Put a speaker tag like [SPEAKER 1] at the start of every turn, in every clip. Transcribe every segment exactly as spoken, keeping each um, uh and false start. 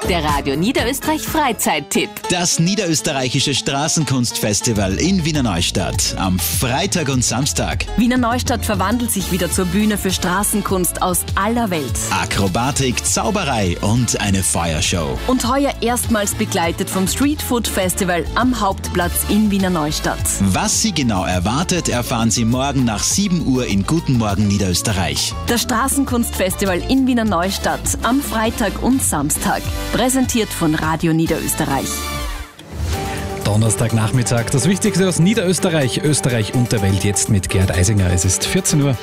[SPEAKER 1] Der Radio Niederösterreich Freizeittipp.
[SPEAKER 2] Das niederösterreichische Straßenkunstfestival in Wiener Neustadt am Freitag und Samstag.
[SPEAKER 1] Wiener Neustadt verwandelt sich wieder zur Bühne für Straßenkunst aus aller Welt.
[SPEAKER 2] Akrobatik, Zauberei und eine Feuershow.
[SPEAKER 1] Und heuer erstmals begleitet vom Street Food Festival am Hauptplatz in Wiener Neustadt.
[SPEAKER 2] Was Sie genau erwartet, erfahren Sie morgen nach sieben Uhr in Guten Morgen Niederösterreich.
[SPEAKER 1] Das Straßenkunstfestival in Wiener Neustadt am Freitag und Samstag. Präsentiert von Radio Niederösterreich.
[SPEAKER 3] Donnerstagnachmittag, das Wichtigste aus Niederösterreich, Österreich und der Welt jetzt mit Gerd Eisinger. Es ist vierzehn Uhr.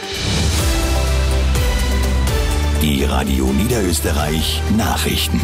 [SPEAKER 4] Die Radio Niederösterreich Nachrichten.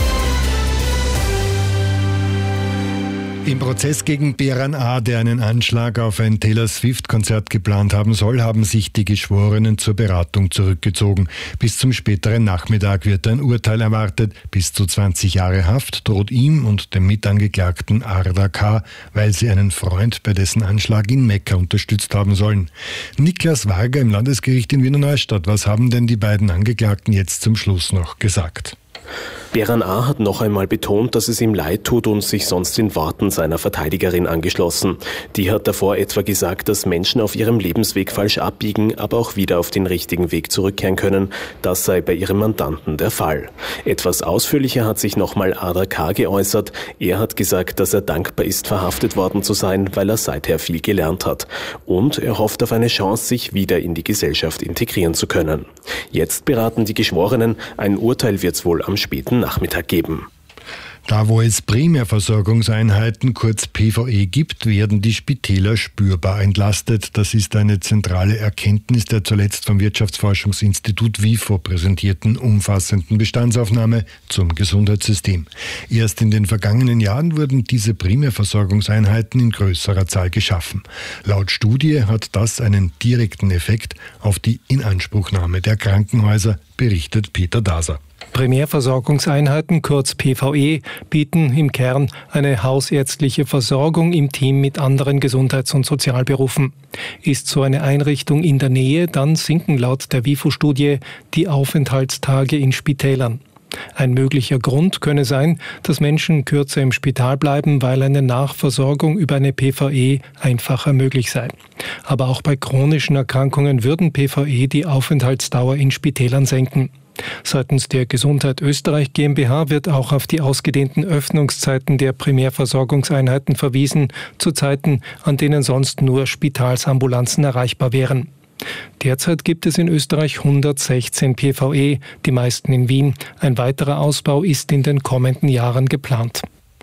[SPEAKER 5] Im Prozess gegen Beran A., der einen Anschlag auf ein Taylor Swift-Konzert geplant haben soll, haben sich die Geschworenen zur Beratung zurückgezogen. Bis zum späteren Nachmittag wird ein Urteil erwartet. Bis zu zwanzig Jahre Haft droht ihm und dem Mitangeklagten Arda K., weil sie einen Freund bei dessen Anschlag in Mekka unterstützt haben sollen. Niklas Wager im Landesgericht in Wiener Neustadt. Was haben denn die beiden Angeklagten jetzt zum Schluss noch gesagt?
[SPEAKER 6] Beran A. hat noch einmal betont, dass es ihm leid tut und sich sonst den Worten seiner Verteidigerin angeschlossen. Die hat davor etwa gesagt, dass Menschen auf ihrem Lebensweg falsch abbiegen, aber auch wieder auf den richtigen Weg zurückkehren können. Das sei bei ihrem Mandanten der Fall. Etwas ausführlicher hat sich nochmal Arda K. geäußert. Er hat gesagt, dass er dankbar ist, verhaftet worden zu sein, weil er seither viel gelernt hat. Und er hofft auf eine Chance, sich wieder in die Gesellschaft integrieren zu können. Jetzt beraten die Geschworenen. Ein Urteil wird es wohl am späten Nachmittag geben.
[SPEAKER 5] Da, wo es Primärversorgungseinheiten, kurz P V E, gibt, werden die Spitäler spürbar entlastet. Das ist eine zentrale Erkenntnis der zuletzt vom Wirtschaftsforschungsinstitut W I F O präsentierten umfassenden Bestandsaufnahme zum Gesundheitssystem. Erst in den vergangenen Jahren wurden diese Primärversorgungseinheiten in größerer Zahl geschaffen. Laut Studie hat das einen direkten Effekt auf die Inanspruchnahme der Krankenhäuser, berichtet Peter Daser.
[SPEAKER 7] Primärversorgungseinheiten, kurz P V E, bieten im Kern eine hausärztliche Versorgung im Team mit anderen Gesundheits- und Sozialberufen. Ist so eine Einrichtung in der Nähe, dann sinken laut der W I F O-Studie die Aufenthaltstage in Spitälern. Ein möglicher Grund könne sein, dass Menschen kürzer im Spital bleiben, weil eine Nachversorgung über eine P V E einfacher möglich sei. Aber auch bei chronischen Erkrankungen würden P V E die Aufenthaltsdauer in Spitälern senken. Seitens der Gesundheit Österreich GmbH wird auch auf die ausgedehnten Öffnungszeiten der Primärversorgungseinheiten verwiesen, zu Zeiten, an denen sonst nur Spitalsambulanzen erreichbar wären. Derzeit gibt es in Österreich hundertsechzehn P V E, die meisten in Wien. Ein weiterer Ausbau ist in den kommenden Jahren geplant.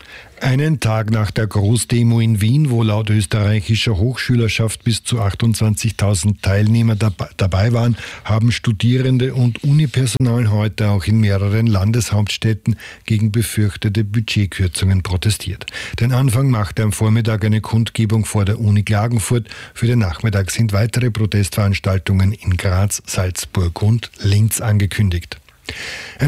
[SPEAKER 5] Einen Tag nach der Großdemo in Wien, wo laut österreichischer Hochschülerschaft bis zu achtundzwanzigtausend Teilnehmer dabei waren, haben Studierende und Unipersonal heute auch in mehreren Landeshauptstädten gegen befürchtete Budgetkürzungen protestiert. Den Anfang machte am Vormittag eine Kundgebung vor der Uni Klagenfurt. Für den Nachmittag sind weitere Protestveranstaltungen in Graz, Salzburg und Linz angekündigt.